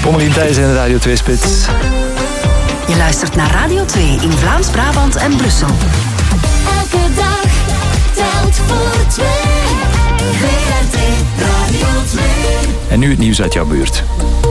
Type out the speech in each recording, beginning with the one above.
Pommelien Thijs in de Radio 2-spits. Je luistert naar Radio 2 in Vlaams-Brabant en Brussel. Elke dag telt voor 2. VRT Radio 2. En nu het nieuws uit jouw buurt.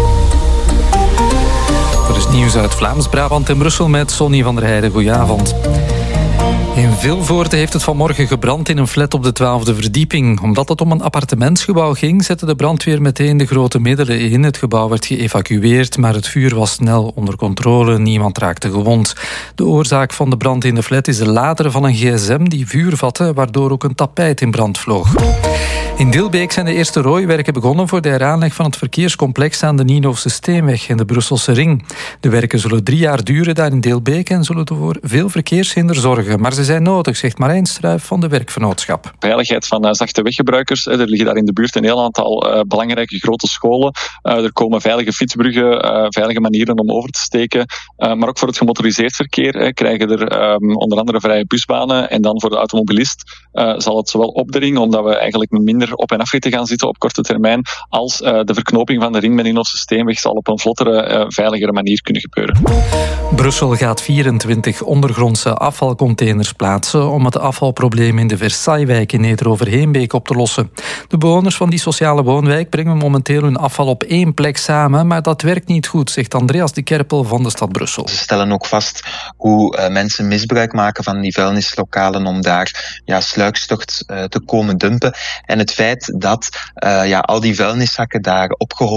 Er is nieuws uit Vlaams-Brabant en Brussel met Sonny van der Heijden. Goedenavond. In Vilvoorde heeft het vanmorgen gebrand in een flat op de 12e verdieping. Omdat het om een appartementsgebouw ging, zette de brandweer meteen de grote middelen in. Het gebouw werd geëvacueerd, maar het vuur was snel onder controle. Niemand raakte gewond. De oorzaak van de brand in de flat is de lader van een gsm die vuur vatte, waardoor ook een tapijt in brand vloog. In Dilbeek zijn de eerste rooiwerken begonnen voor de heraanleg van het verkeerscomplex aan de Nienhoofse Steenweg in de Brusselse Ring. De werken zullen 3 jaar duren daar in Dilbeek en zullen voor veel verkeershinder zorgen. Maar ze zijn nodig, zegt Marijn Struijf van de Werkvernootschap. Veiligheid van zachte weggebruikers. Er liggen daar in de buurt een heel aantal belangrijke grote scholen. Er komen veilige fietsbruggen, veilige manieren om over te steken. Maar ook voor het gemotoriseerd verkeer krijgen er onder andere vrije busbanen. En dan voor de automobilist zal het zowel op de ring, omdat we eigenlijk minder op- en afritten gaan zitten op korte termijn, als de verknoping van de ring met Nienhoofse Steenweg zal op een vlottere, veiligere manier kunnen gebeuren. Brussel gaat 24 ondergrondse afvalcontainers plaatsen om het afvalprobleem in de Versailleswijk in Neder-Overheenbeek op te lossen. De bewoners van die sociale woonwijk brengen momenteel hun afval op 1 plek samen, maar dat werkt niet goed, zegt Andreas de Kerpel van de stad Brussel. Ze stellen ook vast hoe mensen misbruik maken van die vuilnislokalen om daar sluikstocht te komen dumpen. En het feit dat al die vuilniszakken daar opgehoogd